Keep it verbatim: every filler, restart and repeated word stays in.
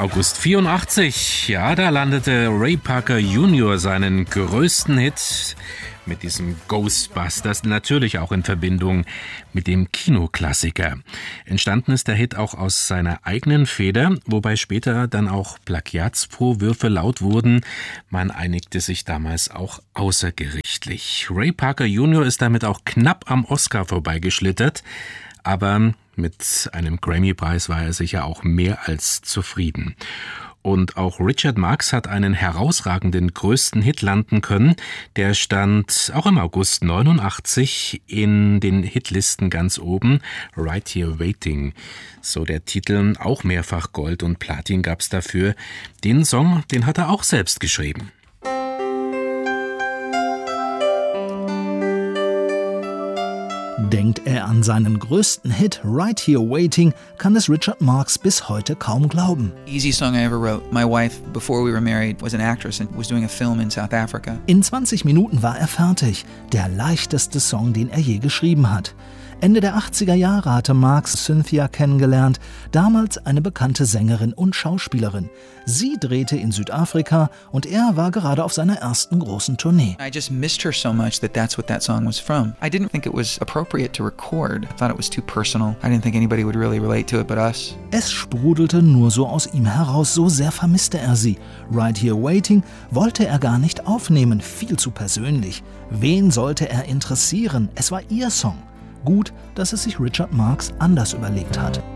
August vierundachtzig, ja, da landete Ray Parker Junior seinen größten Hit mit diesem Ghostbusters, natürlich auch in Verbindung mit dem Kinoklassiker. Entstanden ist der Hit auch aus seiner eigenen Feder, wobei später dann auch Plagiatsvorwürfe laut wurden. Man einigte sich damals auch außergerichtlich. Ray Parker Junior ist damit auch knapp am Oscar vorbeigeschlittert, aber mit einem Grammy-Preis war er sicher auch mehr als zufrieden. Und auch Richard Marx hat einen herausragenden größten Hit landen können. Der stand auch im August neunundachtzig in den Hitlisten ganz oben. Right Here Waiting, so der Titel. Auch mehrfach Gold und Platin gab's dafür. Den Song, den hat er auch selbst geschrieben. Denkt er an seinen größten Hit Right Here Waiting, kann es Richard Marx bis heute kaum glauben. Easy song I ever wrote. My wife, before we were married, was an actress and was doing a film in South Africa. In zwanzig Minuten war er fertig. Der leichteste Song, den er je geschrieben hat. Ende der achtziger Jahre hatte Marx Cynthia kennengelernt, damals eine bekannte Sängerin und Schauspielerin. Sie drehte in Südafrika und er war gerade auf seiner ersten großen Tournee. I just missed her so much that that's what that song was from. I didn't think it was appropriate to record. I thought it was too personal. I didn't think anybody would really relate to it but us. Es sprudelte nur so aus ihm heraus, so sehr vermisste er sie. Right Here Waiting wollte er gar nicht aufnehmen, viel zu persönlich. Wen sollte er interessieren? Es war ihr Song. Gut, dass es sich Richard Marx anders überlegt hat.